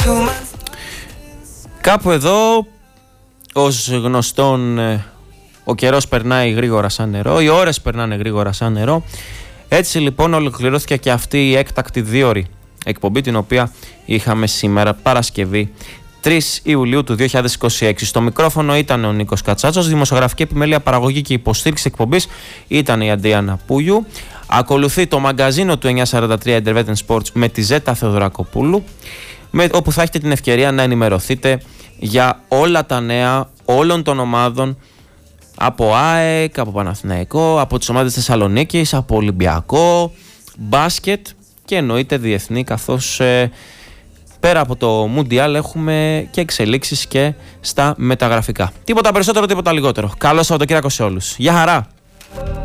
Κάπου εδώ, ως γνωστόν, ο καιρός περνάει γρήγορα σαν νερό, οι ώρες περνάνε γρήγορα σαν νερό. Έτσι λοιπόν ολοκληρώθηκε και αυτή η έκτακτη 2ωρη εκπομπή, την οποία είχαμε σήμερα Παρασκευή 3 Ιουλίου του 2026. Στο μικρόφωνο ήταν ο Νίκος Κατσάτσος, δημοσιογραφική επιμέλεια, παραγωγή και υποστήριξη εκπομπής ήταν η Αντριάννα Πούλιου. Ακολουθεί το μαγκαζίνο του 943 Intervention Sports με τη Ζέτα Θεοδωρακοπούλου, όπου θα έχετε την ευκαιρία να ενημερωθείτε για όλα τα νέα όλων των ομάδων, από ΑΕΚ, από Παναθηναϊκό, από τις ομάδες Θεσσαλονίκης, από Ολυμπιακό, μπάσκετ και εννοείται διεθνή, καθώς πέρα από το Μουντιάλ έχουμε και εξελίξεις και στα μεταγραφικά. Τίποτα περισσότερο, τίποτα λιγότερο. Καλό Σαββατοκύριακο σε όλους. Γεια χαρά!